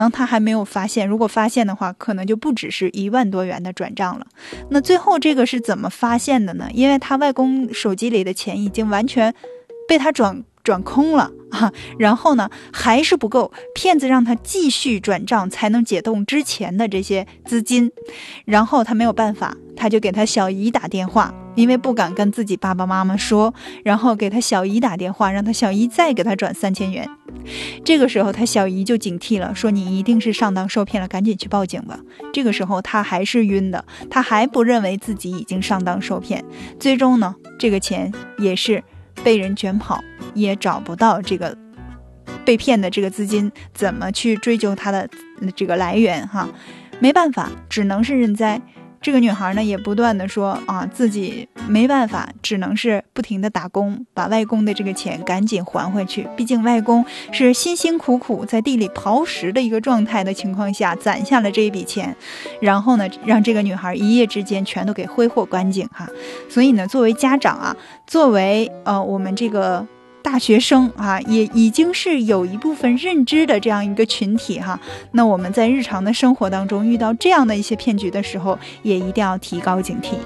他还没有发现，如果发现的话，可能就不只是1万多元的转账了。那最后这个是怎么发现的呢？因为他外公手机里的钱已经完全被他转空了啊，然后呢还是不够，骗子让他继续转账才能解冻之前的这些资金，然后他没有办法，他就给他小姨打电话，因为不敢跟自己爸爸妈妈说，然后给他小姨打电话，让他小姨再给他转3000元。这个时候他小姨就警惕了，说你一定是上当受骗了，赶紧去报警吧。这个时候他还是晕的，他还不认为自己已经上当受骗，最终呢这个钱也是被人卷跑，也找不到这个被骗的这个资金，怎么去追究他的这个来源哈？没办法，只能是认栽。这个女孩呢也不断的说啊，自己没办法，只能是不停的打工，把外公的这个钱赶紧还回去。毕竟外公是辛辛苦苦在地里刨食的一个状态的情况下攒下了这一笔钱，然后呢让这个女孩一夜之间全都给挥霍干净哈。所以呢作为家长啊，作为我们这个大学生啊，也已经是有一部分认知的这样一个群体哈。那我们在日常的生活当中遇到这样的一些骗局的时候，也一定要提高警惕。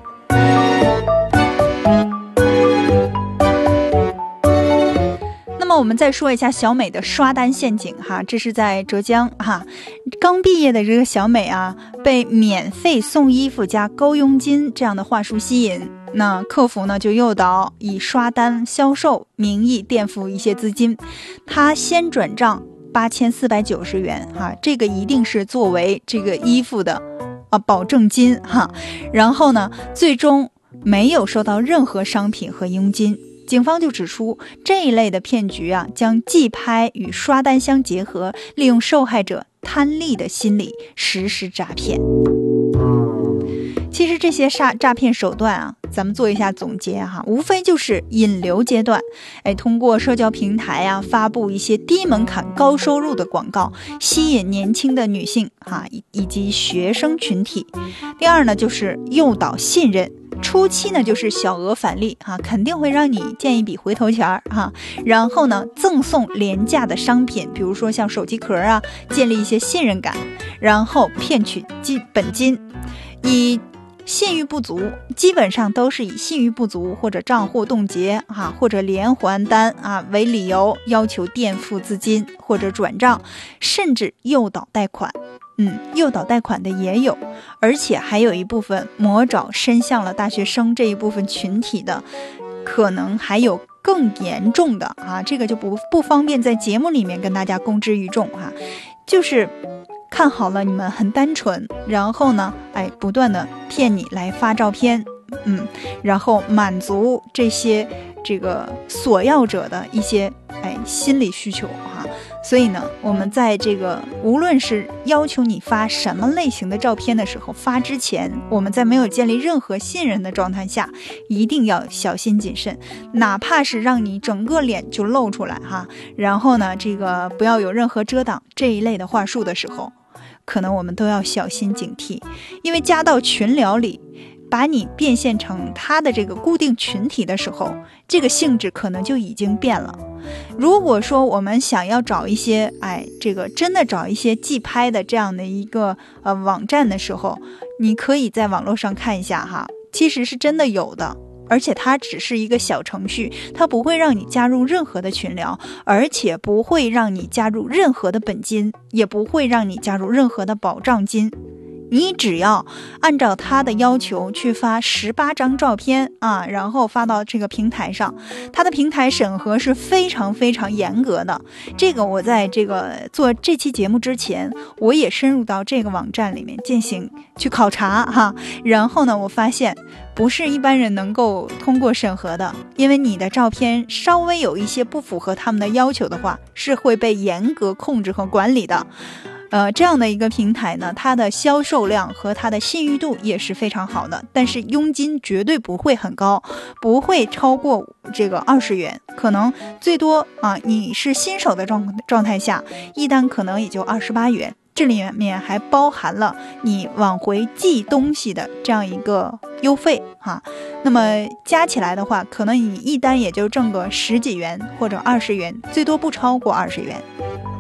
那么我们再说一下小美的刷单陷阱哈，这是在浙江哈，刚毕业的这个小美啊，被免费送衣服加高佣金这样的话术吸引，那客服呢就诱导以刷单销售名义垫付一些资金，他先转账8490元哈，这个一定是作为这个衣服的保证金哈，然后呢最终没有收到任何商品和佣金。警方就指出，这一类的骗局啊，将寄拍与刷单相结合，利用受害者贪利的心理实施诈骗。其实这些诈骗手段啊，咱们做一下总结哈，无非就是引流阶段，通过社交平台啊发布一些低门槛高收入的广告，吸引年轻的女性哈以及学生群体。第二呢，就是诱导信任。初期呢就是小额返利哈，肯定会让你见一笔回头钱哈，然后呢赠送廉价的商品，比如说像手机壳啊，建立一些信任感，然后骗取本金。以信誉不足，基本上都是以信誉不足或者账户冻结或者连环单为理由，要求垫付资金或者转账，甚至诱导贷款。诱导贷款的也有，而且还有一部分魔爪伸向了大学生这一部分群体的，可能还有更严重的这个就不方便在节目里面跟大家公之于众就是看好了你们很单纯，然后呢不断的骗你来发照片，然后满足这些这个索要者的一些心理需求所以呢，我们在这个无论是要求你发什么类型的照片的时候，发之前我们在没有建立任何信任的状态下，一定要小心谨慎，哪怕是让你整个脸就露出来然后呢这个不要有任何遮挡这一类的话术的时候，可能我们都要小心警惕，因为加到群聊里把你变现成他的这个固定群体的时候，这个性质可能就已经变了。如果说我们想要找一些这个真的找一些寄拍的这样的一个网站的时候，你可以在网络上看一下其实是真的有的，而且它只是一个小程序，它不会让你加入任何的群聊，而且不会让你加入任何的本金，也不会让你加入任何的保障金。你只要按照他的要求去发18张照片然后发到这个平台上，他的平台审核是非常非常严格的。这个我在这个做这期节目之前，我也深入到这个网站里面进行去考察然后呢我发现不是一般人能够通过审核的，因为你的照片稍微有一些不符合他们的要求的话，是会被严格控制和管理的。这样的一个平台呢，它的销售量和它的信誉度也是非常好的，但是佣金绝对不会很高，不会超过这个20元，可能最多你是新手的状态下，一单可能也就28元，这里面还包含了你往回寄东西的这样一个邮费那么加起来的话，可能你一单也就挣个10几元或者20元，最多不超过20元。